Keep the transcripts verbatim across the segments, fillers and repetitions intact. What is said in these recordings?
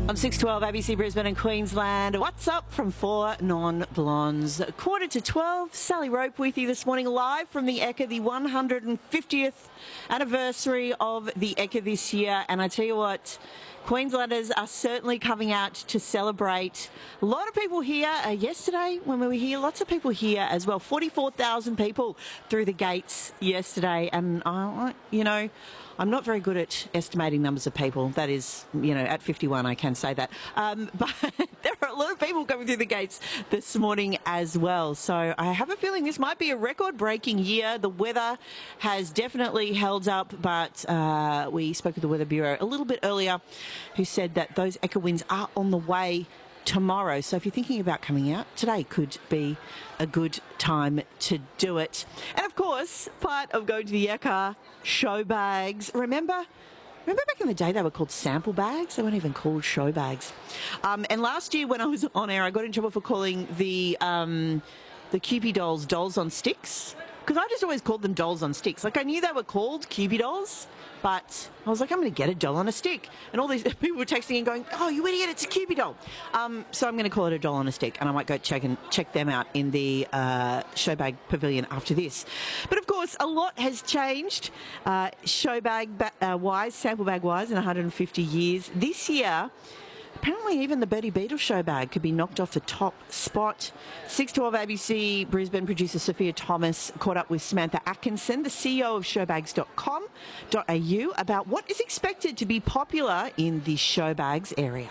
On six twelve, A B C Brisbane and Queensland. What's up from four non-blondes? Quarter to twelve, Sally Rope with you this morning, live from the Ekka, the one hundred fiftieth anniversary of the Ekka this year. And I tell you what, Queenslanders are certainly coming out to celebrate. A lot of people here. Uh, yesterday, when we were here, lots of people here as well. forty-four thousand people through the gates yesterday. And, uh, you know, I'm not very good at estimating numbers of people. That is, you know, at fifty-one, I can say that. Um, but there are a lot of people coming through the gates this morning as well. So I have a feeling this might be a record-breaking year. The weather has definitely held up, but uh, we spoke with the Weather Bureau a little bit earlier, who said that those Ekka winds are on the way tomorrow. So if you're thinking about coming out, today could be a good time to do it. And of course, part of going to the Ekka, show bags. Remember? Remember back in the day they were called sample bags? They weren't even called show bags. Um, and last year when I was on air, I got in trouble for calling the um, the Kewpie dolls dolls on sticks. Because I just always called them dolls on sticks. Like, I knew they were called Kewpie dolls, but I was like, I'm going to get a doll on a stick. And all these people were texting and going, oh, you idiot, it's a Kewpie doll. Um, so I'm going to call it a doll on a stick, and I might go check and check them out in the uh, Showbag Pavilion after this. But of course, a lot has changed uh, Showbag ba- uh, wise, sample bag wise, in one hundred fifty years. This year, apparently even the Bertie Beetle show bag could be knocked off the top spot. six twelve A B C Brisbane producer Sophia Thomas caught up with Samantha Atkinson, the C E O of showbags dot com dot a u, about what is expected to be popular in the show bags area.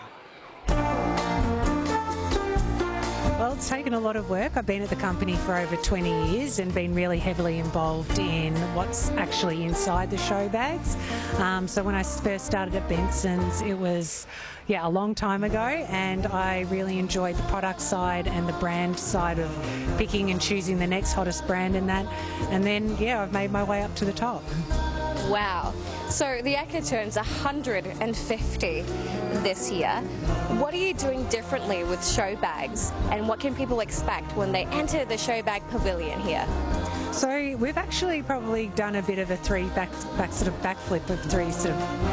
Well, it's taken a lot of work. I've been at the company for over twenty years and been really heavily involved in what's actually inside the show bags. Um, so when I first started at Benson's, it was, yeah, a long time ago, and I really enjoyed the product side and the brand side of picking and choosing the next hottest brand in that. And then, yeah, I've made my way up to the top. Wow. So the Ekka turns one hundred fifty this year. What are you doing differently with show bags, and what can people expect when they enter the show bag pavilion here? So we've actually probably done a bit of a three back, back sort of backflip of three sort of